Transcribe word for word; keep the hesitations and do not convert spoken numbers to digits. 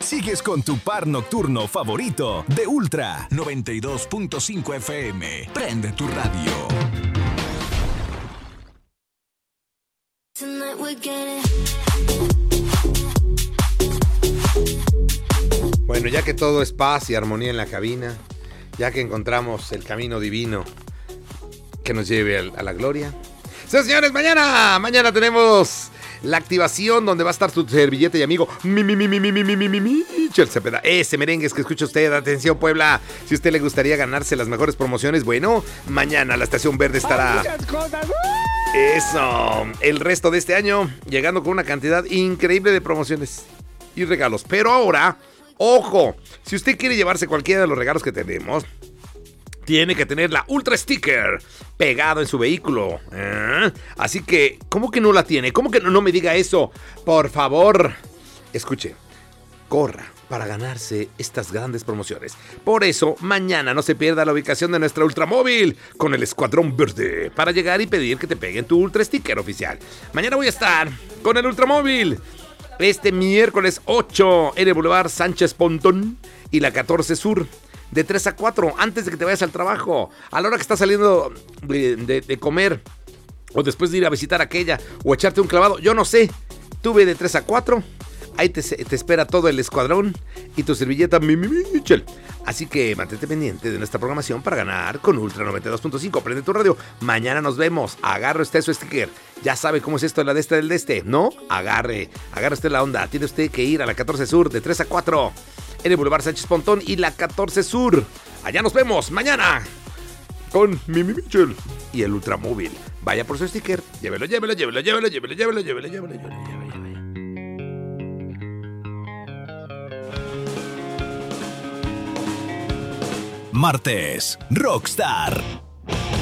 sigues con tu par nocturno favorito de Ultra noventa y dos punto cinco F M. Prende tu radio. Bueno, ya que todo es paz y armonía en la cabina, ya que encontramos el camino divino que nos lleve a la gloria. Sí, señores, mañana, mañana tenemos la activación donde va a estar tu servilleta y amigo mi, mi, mi, mi, mi, mi, mi, mi, mi, Michel Cepeda. Ese merengues que escucha usted. Atención, Puebla. Si a usted le gustaría ganarse las mejores promociones, bueno, mañana la Estación Verde estará. Eso. El resto de este año llegando con una cantidad increíble de promociones y regalos. Pero ahora, ojo, si usted quiere llevarse cualquiera de los regalos que tenemos, tiene que tener la Ultra Sticker pegado en su vehículo. ¿Eh? Así que, ¿cómo que no la tiene? ¿Cómo que no, no me diga eso? Por favor, escuche, corra para ganarse estas grandes promociones. Por eso, mañana no se pierda la ubicación de nuestra Ultramóvil con el Escuadrón Verde para llegar y pedir que te peguen tu Ultra Sticker oficial. Mañana voy a estar con el Ultramóvil este miércoles ocho en el Boulevard Sánchez Pontón y la catorce Sur. De tres a cuatro, antes de que te vayas al trabajo, a la hora que estás saliendo de, de, de comer, o después de ir a visitar a aquella, o echarte un clavado, yo no sé. Tú ve de tres a cuatro, ahí te, te espera todo el escuadrón y tu servilleta mi, mi, mi, Michel. Así que mantente pendiente de nuestra programación para ganar con Ultra noventa y dos punto cinco. Prende tu radio, mañana nos vemos. Agarre usted su sticker. Ya sabe cómo es esto de la de este del de este, ¿no? Agarre, agarre usted la onda. Tiene usted que ir a la catorce Sur de tres a cuatro. En el Boulevard Sánchez Pontón y la catorce Sur. Allá nos vemos mañana con Mimi Michel y el Ultramóvil. Vaya por su sticker. Llévelo, llévelo, llévelo, llévelo, llévelo, llévelo, llévelo, llévelo, llévelo, llévelo. Martes, Rockstar.